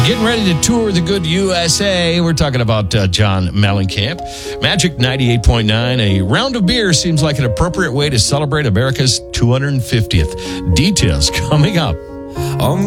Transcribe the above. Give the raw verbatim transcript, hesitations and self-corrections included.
getting ready to tour the good U S A. We're talking about uh, John Mellencamp. Magic ninety-eight point nine. A round of beer seems like an appropriate way to celebrate America's two hundred fiftieth. Details coming up. I'm